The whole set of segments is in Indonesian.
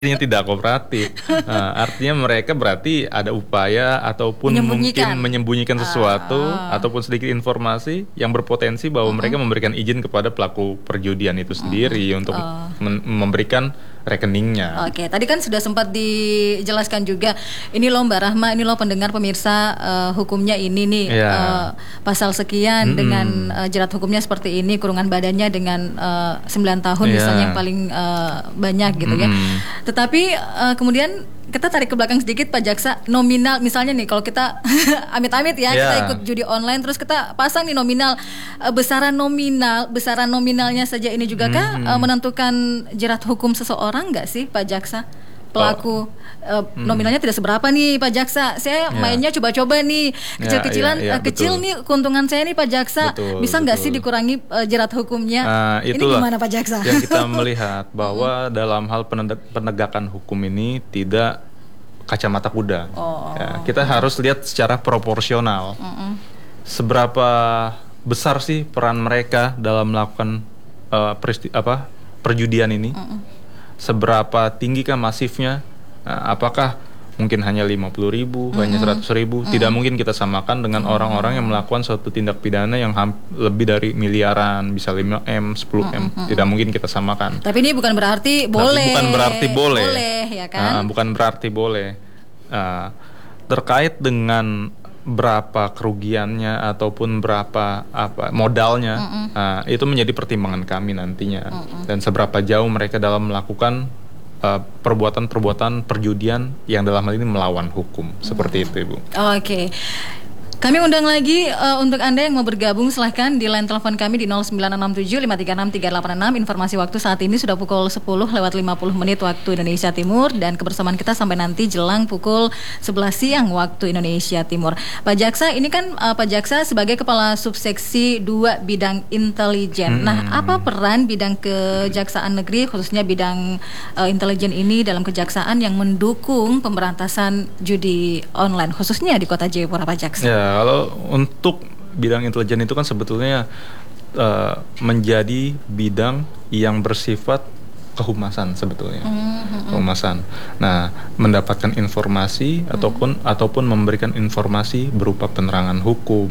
Artinya tidak kooperatif. Nah, artinya mereka berarti ada upaya ataupun mungkin menyembunyikan sesuatu ataupun sedikit informasi yang berpotensi bahwa mereka memberikan izin kepada pelaku perjudian itu sendiri untuk memberikan rekeningnya. Oke, tadi kan sudah sempat dijelaskan juga. Ini loh Mbak Rahma, ini loh pendengar pemirsa, hukumnya ini nih, pasal sekian dengan jerat hukumnya seperti ini, kurungan badannya dengan 9 tahun misalnya yang paling banyak gitu ya. Tetapi kemudian kita tarik ke belakang sedikit Pak Jaksa, nominal misalnya nih kalau kita amit-amit ya kita ikut judi online terus kita pasang nih nominal, besaran nominalnya saja ini juga kah menentukan jerat hukum seseorang nggak sih Pak Jaksa? Pelaku nominalnya tidak seberapa nih Pak Jaksa, saya mainnya coba-coba nih kecil-kecilan, kecil nih keuntungan saya nih Pak Jaksa, bisa nggak sih dikurangi jerat hukumnya? Ini gimana Pak Jaksa? Yang kita melihat bahwa dalam hal penegakan hukum ini tidak kacamata kuda. Kita harus lihat secara proporsional. Seberapa besar sih peran mereka dalam melakukan perjudian ini? Seberapa tinggi masifnya? Apakah mungkin hanya 50.000, hanya 100.000? Tidak mungkin kita samakan dengan orang-orang yang melakukan suatu tindak pidana yang lebih dari miliaran, bisa 5M, 10M. Tidak mungkin kita samakan. Tapi ini bukan berarti boleh. Bukan berarti boleh. Ya kan? Bukan berarti boleh. Terkait dengan berapa kerugiannya ataupun berapa modalnya, itu menjadi pertimbangan kami nantinya. Dan seberapa jauh mereka dalam melakukan perbuatan-perbuatan perjudian yang dalam hal ini melawan hukum. Seperti itu Ibu. Oke. Kami undang lagi untuk Anda yang mau bergabung, silahkan di line telepon kami di 0967536386. Informasi waktu saat ini sudah pukul 10:50 waktu Indonesia Timur, dan kebersamaan kita sampai nanti jelang pukul 11 siang waktu Indonesia Timur. Pak Jaksa, ini kan Pak Jaksa sebagai Kepala Subseksi 2 Bidang Intelijen. Nah, apa peran bidang Kejaksaan Negeri, khususnya bidang intelijen ini dalam kejaksaan yang mendukung pemberantasan judi online, khususnya di Kota Jayapura, Pak Jaksa? Kalau untuk bidang intelijen itu kan sebetulnya menjadi bidang yang bersifat kehumasan sebetulnya. Kehumasan. Nah, mendapatkan informasi ataupun memberikan informasi berupa penerangan hukum,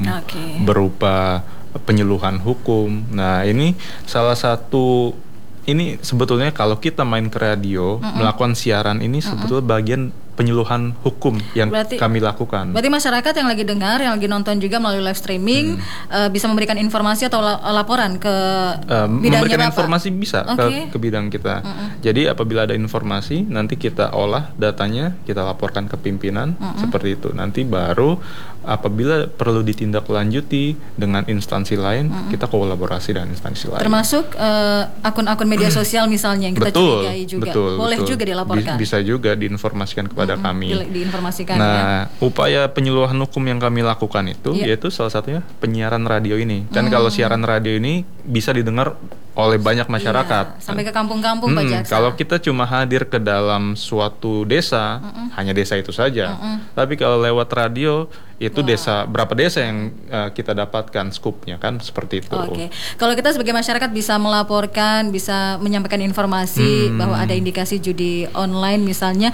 berupa penyuluhan hukum. Nah, ini salah satu, ini sebetulnya kalau kita main ke radio, melakukan siaran ini sebetulnya bagian penyuluhan hukum yang kami lakukan. Berarti masyarakat yang lagi dengar, yang lagi nonton juga melalui live streaming bisa memberikan informasi atau laporan ke bidangnya memberikan Bapak? Informasi bisa ke bidang kita. Jadi apabila ada informasi, nanti kita olah datanya, kita laporkan ke pimpinan, seperti itu. Nanti baru apabila perlu ditindaklanjuti dengan instansi lain, kita kolaborasi dengan instansi lain. Termasuk akun-akun media sosial misalnya yang kita curigai juga. Boleh juga dilaporkan. Bisa juga diinformasikan kepada kami. Diinformasikan. Nah, upaya penyuluhan hukum yang kami lakukan itu yaitu salah satunya penyiaran radio ini. Kan kalau siaran radio ini bisa didengar oleh banyak masyarakat. Sampai ke kampung-kampung Pak Jaksa. Kalau kita cuma hadir ke dalam suatu desa, hanya desa itu saja. Tapi kalau lewat radio itu berapa desa yang kita dapatkan skupnya, kan seperti itu. Kalau kita sebagai masyarakat bisa melaporkan, bisa menyampaikan informasi bahwa ada indikasi judi online misalnya,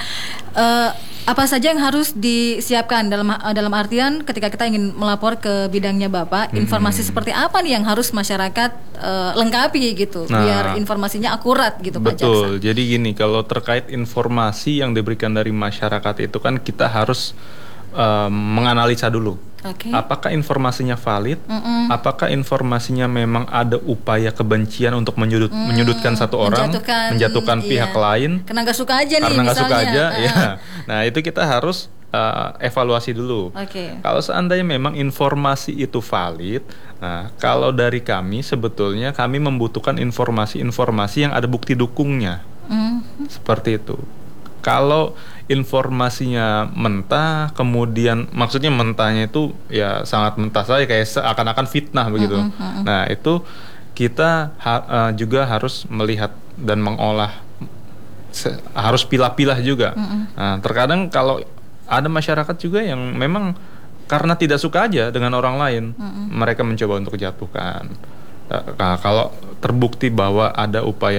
apa saja yang harus disiapkan dalam artian ketika kita ingin melapor ke bidangnya Bapak, informasi seperti apa nih yang harus masyarakat lengkapi gitu, biar informasinya akurat gitu Pak Jaksa. Betul. Jadi gini, kalau terkait informasi yang diberikan dari masyarakat itu kan kita harus menganalisa dulu. Apakah informasinya valid? Apakah informasinya memang ada upaya kebencian untuk menyudutkan satu orang, menjatuhkan pihak lain? Karena nggak suka aja nih Karena nggak suka misalnya. aja, ya. Nah, itu kita harus evaluasi dulu. Kalau seandainya memang informasi itu valid, nah kalau dari kami sebetulnya kami membutuhkan informasi-informasi yang ada bukti dukungnya. Seperti itu. Kalau informasinya mentah, kemudian maksudnya mentahnya itu ya sangat mentah saja, kayak seakan-akan fitnah begitu. Nah, itu kita juga harus melihat dan mengolah, harus pilah-pilah juga. Nah, terkadang kalau ada masyarakat juga yang memang karena tidak suka aja dengan orang lain, mereka mencoba untuk jatuhkan. Nah, kalau terbukti bahwa ada upaya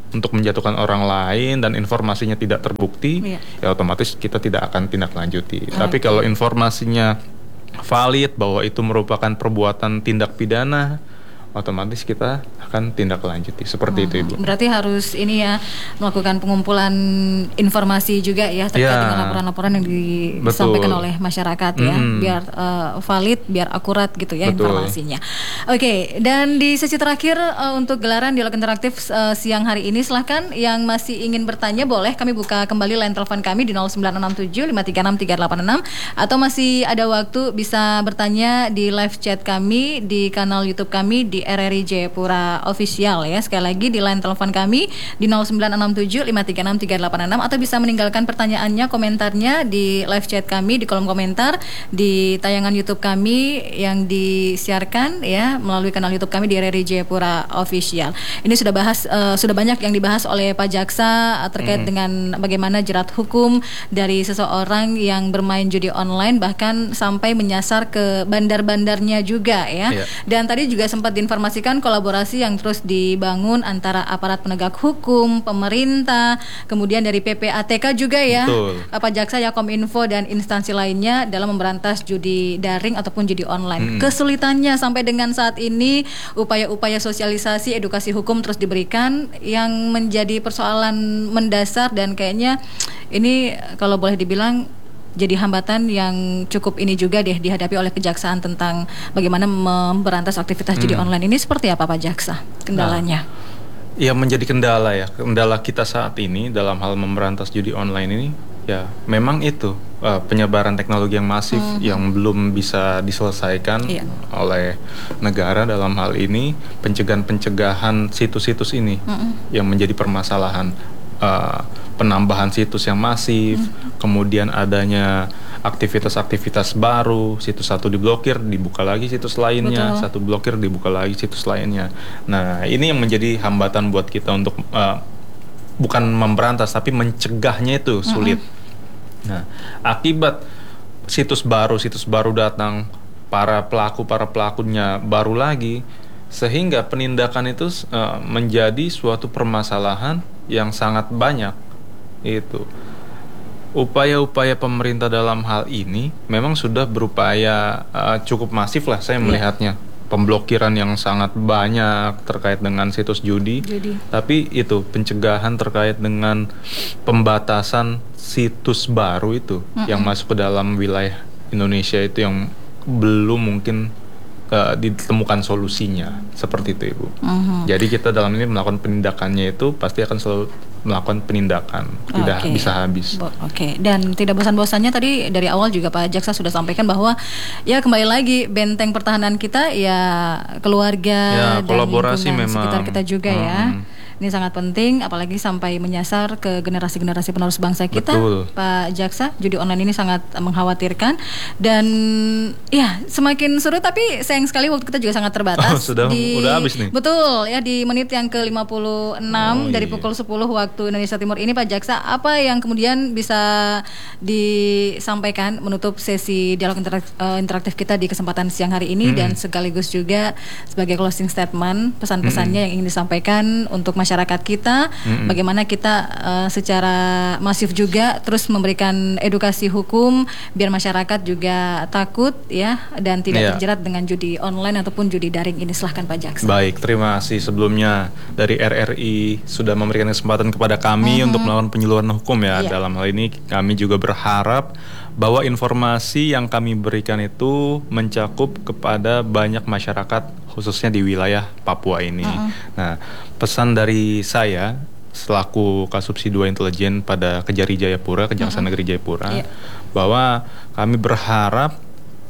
untuk menjatuhkan orang lain dan informasinya tidak terbukti, ya otomatis kita tidak akan tindak lanjuti. Tapi kalau informasinya valid bahwa itu merupakan perbuatan tindak pidana, otomatis kita akan tindak lanjuti seperti itu, Ibu. Berarti harus ini ya, melakukan pengumpulan informasi juga ya terkait dengan laporan-laporan yang disampaikan oleh masyarakat ya, biar valid, biar akurat gitu ya informasinya. Oke, dan di sesi terakhir untuk gelaran dialog interaktif siang hari ini, silahkan yang masih ingin bertanya boleh kami buka kembali line telepon kami di 0967 536 386 atau masih ada waktu bisa bertanya di live chat kami di kanal YouTube kami di RRI Jayapura Official ya. Sekali lagi di line telepon kami di 0967 536 386 atau bisa meninggalkan pertanyaannya, komentarnya di live chat kami di kolom komentar di tayangan YouTube kami yang disiarkan ya melalui kanal YouTube kami di RRI Jayapura Official. Ini sudah banyak yang dibahas oleh Pak Jaksa terkait dengan bagaimana jerat hukum dari seseorang yang bermain judi online bahkan sampai menyasar ke bandar-bandarnya juga ya. Dan tadi juga sempat diinformasikan kolaborasi yang terus dibangun antara aparat penegak hukum, pemerintah, kemudian dari PPATK juga ya, Pak Jaksa, Yakominfo dan instansi lainnya dalam memberantas judi daring ataupun judi online. Kesulitannya sampai dengan saat ini upaya-upaya sosialisasi edukasi hukum terus diberikan yang menjadi persoalan mendasar dan kayaknya ini kalau boleh dibilang jadi hambatan yang cukup ini juga dihadapi oleh kejaksaan tentang bagaimana memberantas aktivitas judi online ini. Seperti apa Pak Jaksa kendalanya? Ya menjadi kendala ya, kendala kita saat ini dalam hal memberantas judi online ini ya memang itu penyebaran teknologi yang masif yang belum bisa diselesaikan oleh negara dalam hal ini, pencegahan situs-situs ini yang menjadi permasalahan. Penambahan situs yang masif, kemudian adanya aktivitas-aktivitas baru, situs satu diblokir, dibuka lagi situs lainnya, satu blokir, dibuka lagi situs lainnya. Nah, ini yang menjadi hambatan buat kita untuk bukan memberantas, tapi mencegahnya itu sulit. Nah, akibat situs baru datang, para pelakunya baru lagi, sehingga penindakan itu menjadi suatu permasalahan yang sangat banyak. Itu upaya-upaya pemerintah dalam hal ini memang sudah berupaya cukup masif lah saya melihatnya, pemblokiran yang sangat banyak terkait dengan situs judi. Tapi itu pencegahan terkait dengan pembatasan situs baru itu yang masuk ke dalam wilayah Indonesia itu yang belum mungkin ditemukan solusinya seperti itu, Ibu. Jadi kita dalam ini melakukan penindakannya itu pasti akan selalu melakukan penindakan, tidak bisa habis. Dan tidak bosan-bosannya tadi dari awal juga Pak Jaksa sudah sampaikan bahwa ya kembali lagi benteng pertahanan kita ya keluarga dan kolaborasi lingkungan memang sekitar kita juga ya. Ini sangat penting, apalagi sampai menyasar ke generasi-generasi penerus bangsa kita. Pak Jaksa, judi online ini sangat mengkhawatirkan. Dan ya semakin seru, tapi sayang sekali waktu kita juga sangat terbatas. Udah habis nih. Betul, ya di menit yang ke-56 dari pukul 10 waktu Indonesia Timur ini Pak Jaksa, apa yang kemudian bisa disampaikan menutup sesi dialog interaktif kita di kesempatan siang hari ini dan sekaligus juga sebagai closing statement, pesan-pesannya yang ingin disampaikan untuk masyarakat kita, bagaimana kita secara masif juga terus memberikan edukasi hukum biar masyarakat juga takut ya dan tidak terjerat dengan judi online ataupun judi daring ini. Silahkan Pak Jaksa. Baik, terima kasih sebelumnya dari RRI sudah memberikan kesempatan kepada kami untuk melakukan penyuluhan hukum ya. Dalam hal ini kami juga berharap bahwa informasi yang kami berikan itu mencakup kepada banyak masyarakat khususnya di wilayah Papua ini. Nah, pesan dari saya selaku Kasubsi 2 Intelijen pada Kejari Jayapura, Kejaksaan Negeri Jayapura, bahwa kami berharap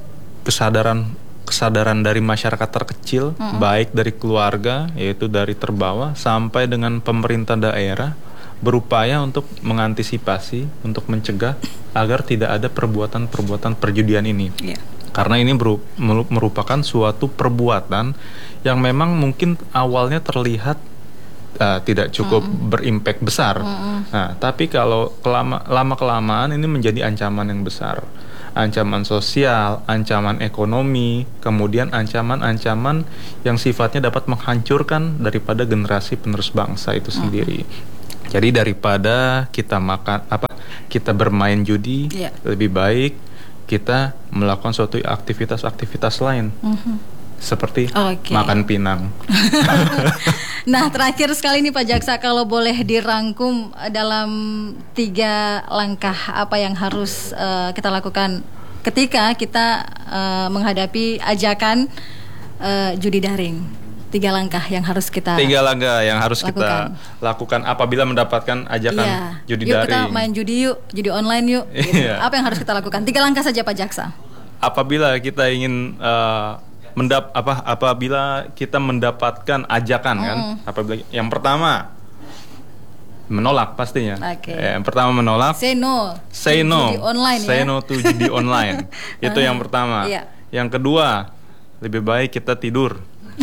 kesadaran dari masyarakat terkecil, baik dari keluarga, yaitu dari terbawah sampai dengan pemerintah daerah, berupaya untuk mengantisipasi, untuk mencegah agar tidak ada perbuatan-perbuatan perjudian ini. Karena ini merupakan suatu perbuatan yang memang mungkin awalnya terlihat tidak cukup berimpact besar. Nah, tapi kalau lama-kelamaan ini menjadi ancaman yang besar. ancaman sosial, ancaman ekonomi, kemudian ancaman-ancaman yang sifatnya dapat menghancurkan daripada generasi penerus bangsa itu sendiri. Jadi daripada kita bermain judi, lebih baik kita melakukan suatu aktivitas lain. Seperti makan pinang. Nah, terakhir sekali nih Pak Jaksa, kalau boleh dirangkum dalam 3 langkah apa yang harus kita lakukan ketika kita menghadapi ajakan judi daring. 3 langkah yang harus kita lakukan apabila mendapatkan ajakan judi daring. Yuk kita main judi yuk, judi online yuk. Gitu. Apa yang harus kita lakukan? 3 langkah saja Pak Jaksa. Apabila kita ingin apabila kita mendapatkan ajakan kan, apabila yang pertama menolak pastinya. Yang pertama menolak. Say no. Judi online, say no to judi online. Itu yang pertama. Yang kedua, lebih baik kita tidur.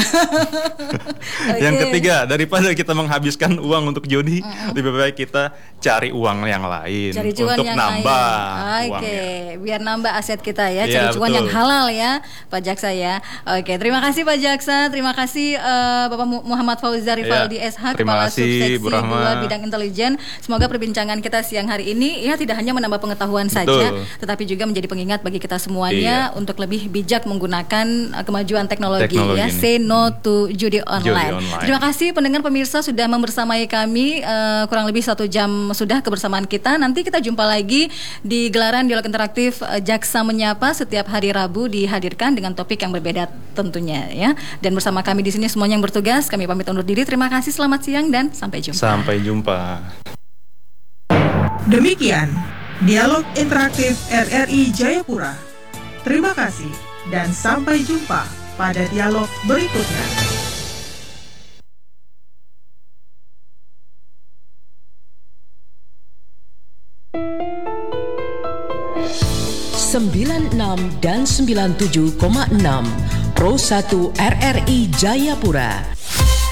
Yang ketiga, daripada kita menghabiskan uang untuk judi, lebih baik kita cari uang yang lain untuk nambah uangnya. Biar nambah aset kita ya, cari cuan yang halal ya Pak Jaksa ya. Terima kasih Pak Jaksa, terima kasih Bapak Muhammad Fauzar Rivaldi SH, Kepala Subseksi 2 Bidang Intelijen. Semoga perbincangan kita siang hari ini tidak hanya menambah pengetahuan saja, tetapi juga menjadi pengingat bagi kita semuanya untuk lebih bijak menggunakan kemajuan teknologi ya. Say no to judi online. Terima kasih pendengar pemirsa sudah membersamai kami kurang lebih 1 jam sudah kebersamaan kita. Nanti kita jumpa lagi di gelaran dialog interaktif Jaksa Menyapa setiap hari Rabu, dihadirkan dengan topik yang berbeda tentunya ya. Dan bersama kami di sini semuanya yang bertugas, kami pamit undur diri. Terima kasih, selamat siang dan sampai jumpa. Sampai jumpa. Demikian dialog interaktif RRI Jayapura. Terima kasih dan sampai jumpa pada dialog berikutnya. ...96 dan 97,6 Pro 1 RRI Jayapura